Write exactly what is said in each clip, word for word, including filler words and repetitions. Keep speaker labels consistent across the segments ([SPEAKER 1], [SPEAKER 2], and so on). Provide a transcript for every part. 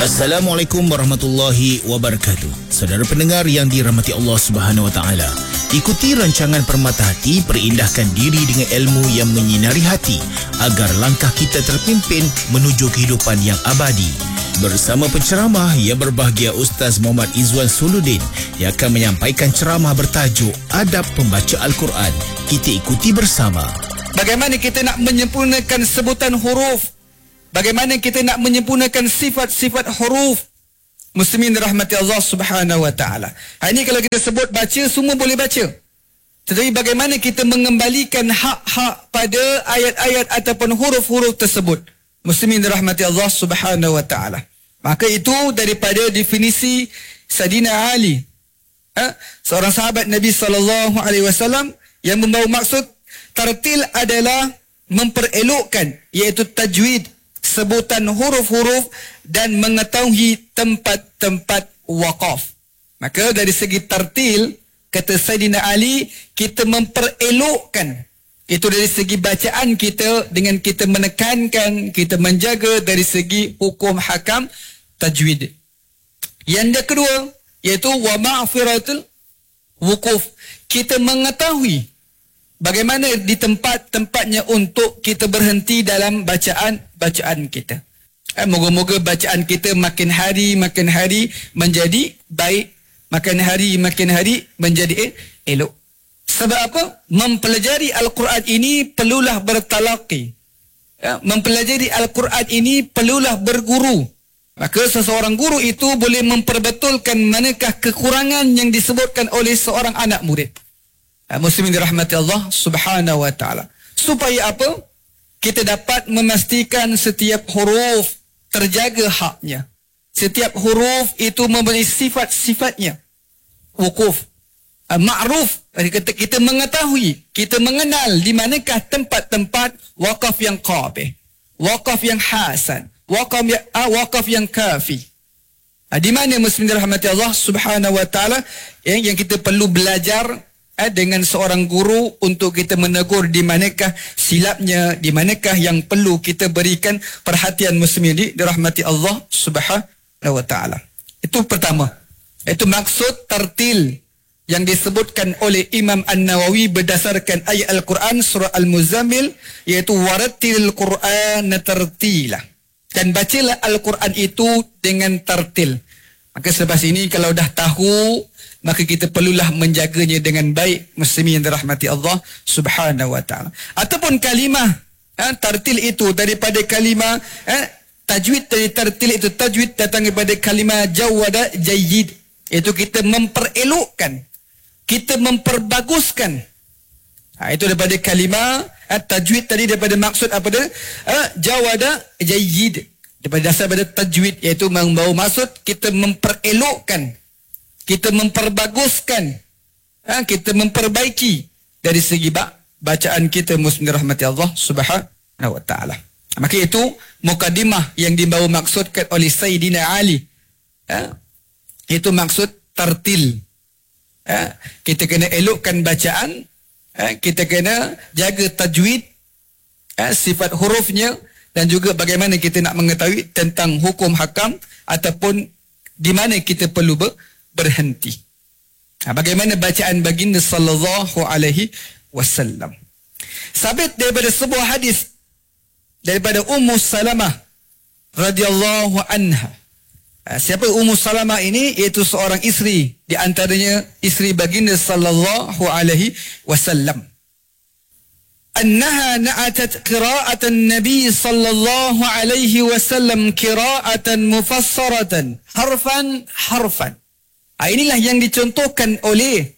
[SPEAKER 1] Assalamualaikum warahmatullahi wabarakatuh. Saudara pendengar yang dirahmati Allah Subhanahu Wa Taala, ikuti rancangan Permata Hati, perindahkan diri dengan ilmu yang menyinari hati agar langkah kita terpimpin menuju kehidupan yang abadi. Bersama penceramah yang berbahagia Ustaz Muhammad Izwan Suluddin yang akan menyampaikan ceramah bertajuk Adab Pembaca Al-Quran. Kita ikuti bersama.
[SPEAKER 2] Bagaimana kita nak menyempurnakan sebutan huruf? Bagaimana kita nak menyempurnakan sifat-sifat huruf? Muslimin rahmati Allah Subhanahu Wa Taala. Hari ini kalau kita sebut baca, semua boleh baca. Tetapi bagaimana kita mengembalikan hak-hak pada ayat-ayat ataupun huruf-huruf tersebut? Muslimin rahmati Allah Subhanahu Wa Taala. Maka itu daripada definisi Saidina Ali, ha? seorang sahabat Nabi sallallahu alaihi wasallam yang membawa maksud tartil adalah memperelokkan, iaitu tajwid, sebutan huruf-huruf dan mengetahui tempat-tempat waqaf. Maka dari segi tartil, kata Saidina Ali, kita memperelokkan. Itu dari segi bacaan kita dengan kita menekankan, kita menjaga dari segi hukum hakam tajwid. Yang kedua, iaitu wa ma'firatul wukuf. Kita mengetahui bagaimana di tempat-tempatnya untuk kita berhenti dalam bacaan-bacaan kita. Eh, moga-moga bacaan kita makin hari makin hari menjadi baik, makin hari makin hari menjadi eh, elok. Sebab apa? Mempelajari Al-Quran ini perlulah bertalaqi. Ya, mempelajari Al-Quran ini perlulah berguru. Maka seseorang guru itu boleh memperbetulkan manakah kekurangan yang disebutkan oleh seorang anak murid. Muslimin dirahmati Allah Subhanahu Wa Taala. Supaya apa? Kita dapat memastikan setiap huruf terjaga haknya. Setiap huruf itu mempunyai sifat-sifatnya. Wukuf, ma'ruf, kita, kita mengetahui, kita mengenal di manakah tempat-tempat wakaf yang qabih, wakaf yang hasan, wakaf yang, ah, wakaf yang kafi. Di mana muslimin dirahmati Allah Subhanahu Wa Taala yang, yang kita perlu belajar dengan seorang guru untuk kita menegur di manakah silapnya, di manakah yang perlu kita berikan perhatian muslimin dirahmati Allah Subhanahu Wa Taala. Itu pertama. Itu maksud tartil yang disebutkan oleh Imam An-Nawawi berdasarkan ayat Al-Quran surah Al-Muzammil, iaitu warattilil Qur'an tartila. Dan bacalah Al-Quran itu dengan tartil. Maka selepas ini kalau dah tahu, maka kita perlulah menjaganya dengan baik, muslimin yang dirahmati Allah Subhanahu Wa Taala. Ataupun kalimah, ha, tartil itu daripada kalimah, ha, tajwid dari tartil itu, tajwid datang daripada kalimah jawada jayyid. Itu kita memperelokkan, kita memperbaguskan. Ha, itu daripada kalimah, ha, tajwid tadi daripada maksud apa dia? Ha, jawada jayyid. Daripada dasar pada tajwid, iaitu membawa maksud kita memperelokkan, kita memperbaguskan, ha, kita memperbaiki dari segi bacaan kita, muslim rahmati Allah Subhanahu Wa Taala. Maka itu mukadimah yang dibawa maksudkan oleh Saidina Ali. Ha, itu maksud tartil. Ha, kita kena elokkan bacaan, ha, kita kena jaga tajwid, ha, sifat hurufnya, dan juga bagaimana kita nak mengetahui tentang hukum hakam ataupun di mana kita perlu ber berhenti. Ha, bagaimana bacaan baginda sallallahu alaihi wasallam. Sabit daripada sebuah hadis daripada Ummu Salamah radhiyallahu anha. Ha, siapa Ummu Salamah ini? Iaitu seorang isteri, di antaranya isteri baginda sallallahu alaihi wasallam. Annaha na'atat qira'atan Nabi sallallahu alaihi wasallam qira'atan mufassaratan harfan harfan. Ha, inilah yang dicontohkan oleh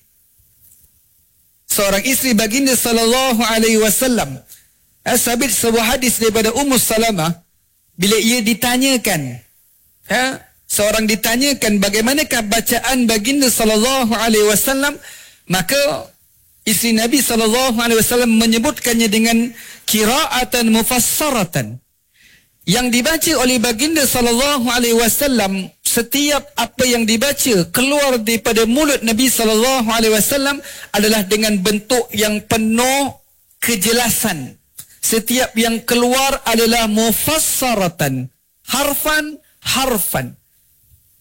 [SPEAKER 2] seorang isteri baginda sallallahu alaihi wasallam. Ha, sabit sebuah hadis daripada Ummu Salamah, bila ia ditanyakan, ha, seorang ditanyakan bagaimanakah bacaan baginda sallallahu alaihi wasallam, maka isteri Nabi sallallahu alaihi wasallam menyebutkannya dengan qira'atan mufassaratan. Yang dibaca oleh baginda sallallahu alaihi wasallam, setiap apa yang dibaca keluar daripada mulut Nabi sallallahu alaihi wasallam adalah dengan bentuk yang penuh kejelasan. Setiap yang keluar adalah mufassaratan, harfan harfan.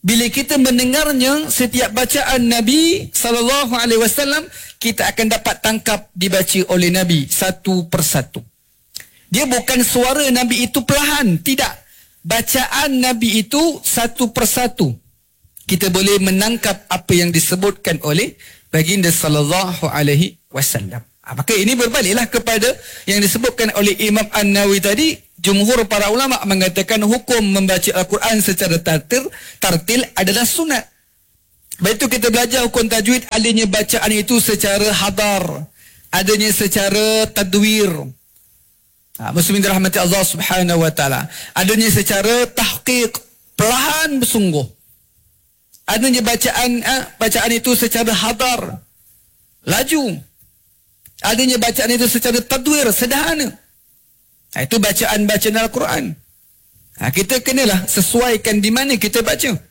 [SPEAKER 2] Bila kita mendengarnya setiap bacaan Nabi sallallahu alaihi wasallam, kita akan dapat tangkap dibaca oleh Nabi satu persatu. Dia bukan suara Nabi itu perlahan, tidak. Bacaan Nabi itu satu persatu. Kita boleh menangkap apa yang disebutkan oleh baginda sallallahu alaihi wasallam. Maka ini berbaliklah kepada yang disebutkan oleh Imam An-Nawawi tadi. Jumhur para ulama mengatakan hukum membaca Al-Quran secara tartil, tartil adalah sunat. Baik itu kita belajar hukum tajwid, adanya bacaan itu secara hadar, adanya secara tadwir. Ha, muslimin dirahmati Allah Subhanahu wa taala. Adanya secara tahqiq, perlahan bersungguh. Adanya bacaan eh, bacaan itu secara hadar, laju. Adanya bacaan itu secara tadwir, sederhana. Ha, itu bacaan-bacaan Al-Quran. Ha, kita kenalah sesuaikan di mana kita baca.